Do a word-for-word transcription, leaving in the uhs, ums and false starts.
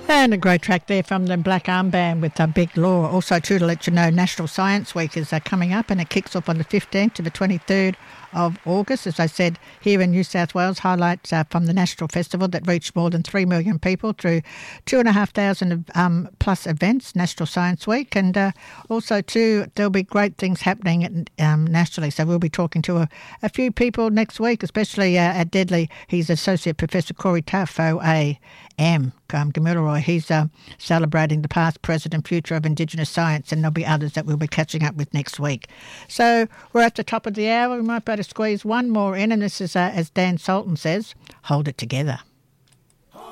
And a great track there from the Black Armband with uh, Big Law. Also, too, to let you know, National Science Week is uh, coming up, and it kicks off on the fifteenth to the twenty-third of August. As I said, here in New South Wales, highlights uh, from the National Festival that reached more than three million people through two and a half thousand um, plus events, National Science Week. And uh, also, too, there'll be great things happening um, nationally. So we'll be talking to a, a few people next week, especially uh, at Deadly. He's Associate Professor Corey Tuff, O A M, um, Gamilaroi. He's uh, celebrating the past, present and future of Indigenous science, and there'll be others that we'll be catching up with next week. So we're at the top of the hour. We might better squeeze one more in, and this is, uh, as Dan Sultan says, hold it together.